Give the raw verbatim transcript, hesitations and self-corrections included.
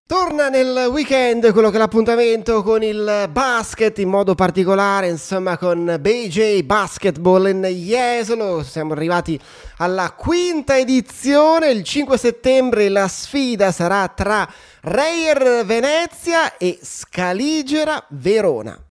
Torna nel weekend quello che è l'appuntamento con il basket, in modo particolare insomma con B J Basketball in Jesolo. Siamo arrivati alla quinta edizione. Il cinque settembre la sfida sarà tra Reyer Venezia e Scaligera Verona.